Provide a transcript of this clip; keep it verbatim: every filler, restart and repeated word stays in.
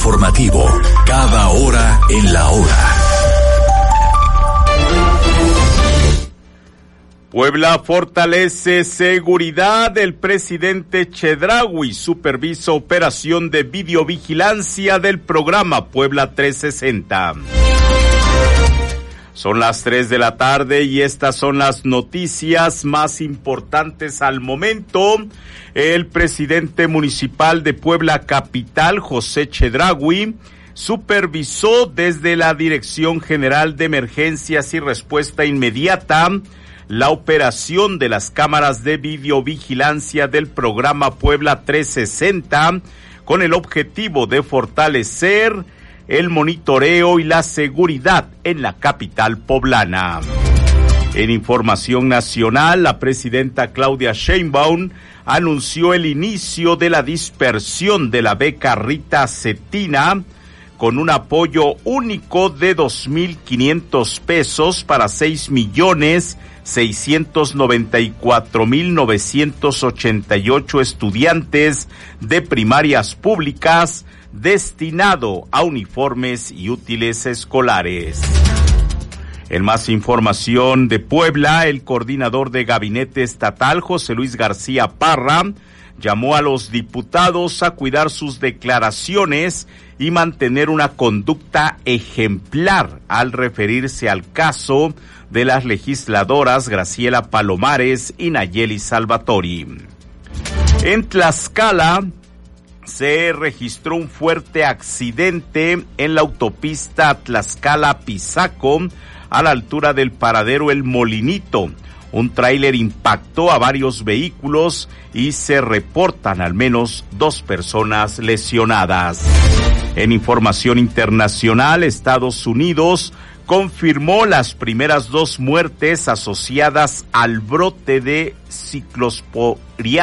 informativo, cada hora en la hora. Puebla fortalece seguridad. El presidente Chedraui supervisa operación de videovigilancia del programa Puebla trescientos sesenta. Son las tres de la tarde y estas son las noticias más importantes al momento. El presidente municipal de Puebla Capital, José Chedraui, supervisó desde la Dirección General de Emergencias y Respuesta Inmediata la operación de las cámaras de videovigilancia del programa Puebla trescientos sesenta con el objetivo de fortalecer el monitoreo y la seguridad en la capital poblana. En información nacional, la presidenta Claudia Sheinbaum anunció el inicio de la dispersión de la beca Rita Cetina con un apoyo único de dos mil quinientos pesos para seis millones seiscientos noventa y cuatro mil novecientos ochenta y ocho estudiantes de primarias públicas, destinado a uniformes y útiles escolares. En más información de Puebla, el coordinador de gabinete estatal, José Luis García Parra, llamó a los diputados a cuidar sus declaraciones y mantener una conducta ejemplar al referirse al caso de las legisladoras Graciela Palomares y Nayeli Salvatori. En Tlaxcala se registró un fuerte accidente en la autopista Tlaxcala-Pizaco a la altura del paradero El Molinito. Un tráiler impactó a varios vehículos y se reportan al menos dos personas lesionadas. En información internacional, Estados Unidos confirmó las primeras dos muertes asociadas al brote de ciclosporia